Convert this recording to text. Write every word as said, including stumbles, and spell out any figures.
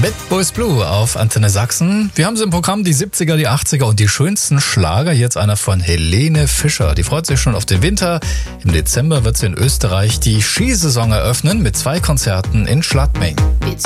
Mit Boys Blue auf Antenne Sachsen. Wir haben sie im Programm die siebziger, die achtziger und die schönsten Schlager. Jetzt einer von Helene Fischer. Die freut sich schon auf den Winter. Im Dezember wird sie in Österreich die Skisaison eröffnen mit zwei Konzerten in Schladming.